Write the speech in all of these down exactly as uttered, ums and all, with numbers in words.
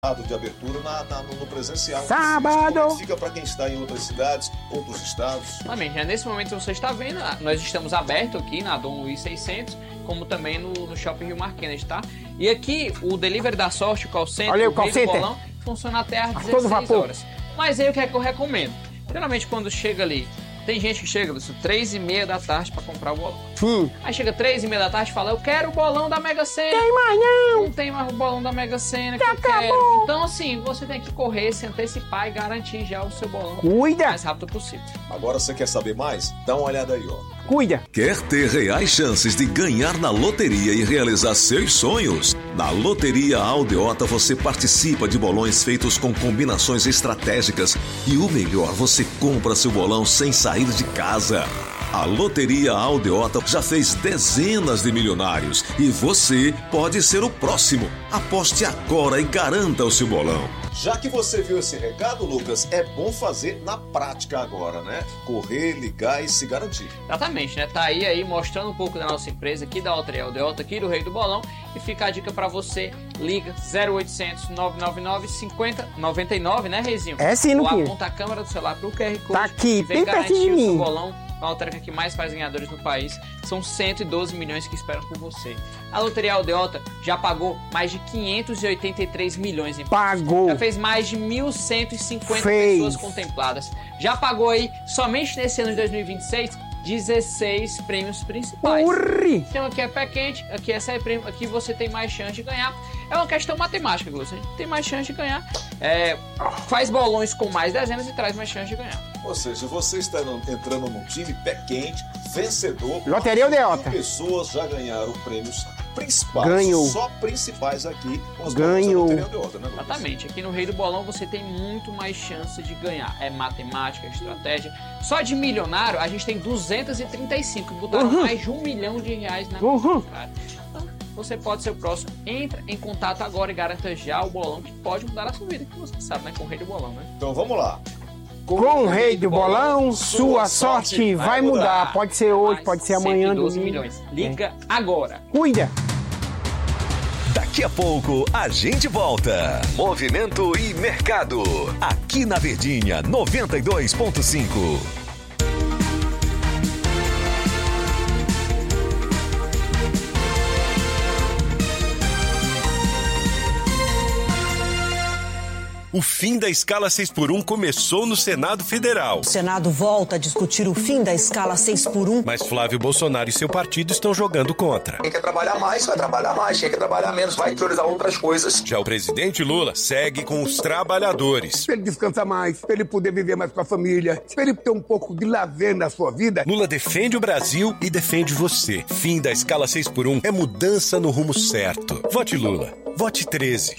de abertura na, na, no presencial. Sábado! Fica para quem está em outras cidades, outros estados. Exatamente, né? Nesse momento você está vendo, nós estamos abertos aqui na Dom Luiz seiscentos, como também no, no Shopping Rio Mar Kennedy, tá? E aqui o Delivery da Sorte, o call center, Olha aí, o o call Rei do center. Bolão, funciona até às Todo dezesseis vapor. horas. Mas aí o que é que eu recomendo? Geralmente quando chega ali, tem gente que chega às três e meia da tarde para comprar o bolão. Hum. Aí chega três e meia da tarde e fala, eu quero o bolão da Mega Sena. Tem mais não! Não tem mais o bolão da Mega Sena que Já eu quero. acabou. Então assim, você tem que correr, se antecipar e garantir já o seu bolão o Cuida! mais rápido possível. Agora você quer saber mais? Dá uma olhada aí, ó. Cuida! Quer ter reais chances de ganhar na loteria e realizar seus sonhos? Na Loteria Aldeota você participa de bolões feitos com combinações estratégicas e o melhor, você compra seu bolão sem sair de casa. A Loteria Aldeota já fez dezenas de milionários e você pode ser o próximo. Aposte agora e garanta o seu bolão. Já que você viu esse recado, Lucas, é bom fazer na prática agora, né? Correr, ligar e se garantir. Exatamente, né? Tá aí, aí mostrando um pouco da nossa empresa aqui, da Loteria Aldeota, aqui do Rei do Bolão. E fica a dica pra você, liga zero oitocentos, nove nove nove, cinquenta, noventa e nove, né, Reizinho? É sim, Ou Luquinha. aponta a câmera do celular pro Q R Code. Tá aqui, e vem bem pertinho garantir de o seu mim. bolão. A lotérica que mais faz ganhadores no país. São cento e doze milhões que esperam por você. A Loteria Aldeota já pagou mais de quinhentos e oitenta e três milhões em Pagou! Já fez mais de mil cento e cinquenta Fez. pessoas contempladas. Já pagou aí, somente nesse ano de dois mil e vinte e seis, dezesseis prêmios principais. Urri! Então aqui é pé quente, aqui é sai prêmio, aqui você tem mais chance de ganhar. É uma questão matemática, Glúcio. A gente tem mais chance de ganhar. É, faz bolões com mais dezenas e traz mais chance de ganhar. Ou seja, você está entrando num time pé quente, vencedor. Loteria Aldeota. Mil pessoas já ganharam prêmios principais. Ganhou. Só principais aqui com os Ganhou. bolões da Loteria Aldeota, né, Lucas? Exatamente. Aqui no Rei do Bolão você tem muito mais chance de ganhar. É matemática, é estratégia. Só de milionário a gente tem duzentos e trinta e cinco. Botaram Uhum. mais de um milhão de reais na Uhum. conta, cara. Então, você pode ser o próximo. Entra em contato agora e garanta já o bolão que pode mudar a sua vida, que você sabe, né? Com o Rei do Bolão, né? Então vamos lá. Com o Rei do Bolão, sua sorte vai mudar. Pode ser hoje, Mais pode ser amanhã, cento e doze domingo. milhões. Liga agora. Cuida! Daqui a pouco a gente volta. Movimento e mercado. Aqui na Verdinha noventa e dois ponto cinco. O fim da escala seis por um começou no Senado Federal. O Senado volta a discutir o fim da escala seis por um. Mas Flávio Bolsonaro e seu partido estão jogando contra. Quem quer trabalhar mais, vai trabalhar mais. Quem quer trabalhar menos, vai priorizar outras coisas. Já o presidente Lula segue com os trabalhadores. Pra ele descansar mais, pra ele poder viver mais com a família, pra ele ter um pouco de lazer na sua vida. Lula defende o Brasil e defende você. Fim da escala seis por um é mudança no rumo certo. Vote Lula. Vote treze.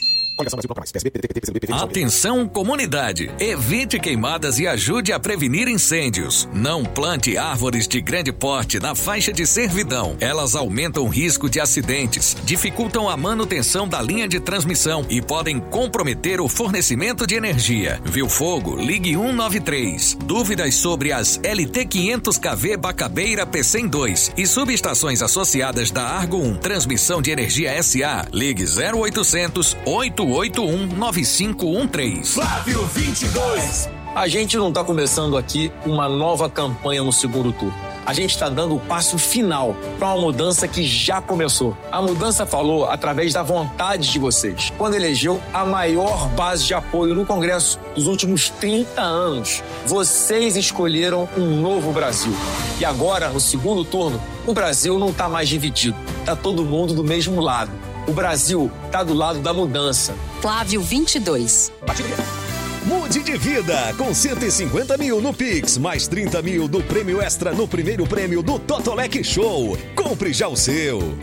Atenção, comunidade! Evite queimadas e ajude a prevenir incêndios. Não plante árvores de grande porte na faixa de servidão. Elas aumentam o risco de acidentes, dificultam a manutenção da linha de transmissão e podem comprometer o fornecimento de energia. Viu fogo? Ligue um nove três. Dúvidas sobre as L T quinhentos K V Bacabeira P cem dois e subestações associadas da Argo um Transmissão de Energia S A. Ligue zero oitocentos, oito oito um, nove cinco um três. Flávio vinte e dois. A gente não está começando aqui uma nova campanha no segundo turno. A gente está dando o passo final para uma mudança que já começou. A mudança falou através da vontade de vocês, quando elegeu a maior base de apoio no Congresso dos últimos trinta anos. Vocês escolheram um novo Brasil. E agora, no segundo turno, o Brasil não está mais dividido. Está todo mundo do mesmo lado. O Brasil está do lado da mudança. Flávio vinte e dois. Mude de vida com cento e cinquenta mil no Pix, mais trinta mil no prêmio extra no primeiro prêmio do Totolec Show. Compre já o seu.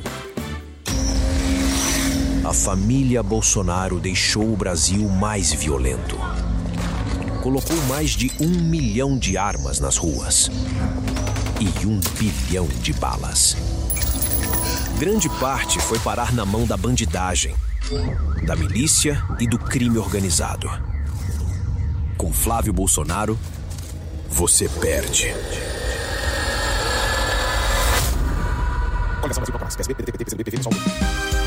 A família Bolsonaro deixou o Brasil mais violento. Colocou mais de um milhão de armas nas ruas e um bilhão de balas. Grande parte foi parar na mão da bandidagem, da milícia e do crime organizado. Com Flávio Bolsonaro, você perde.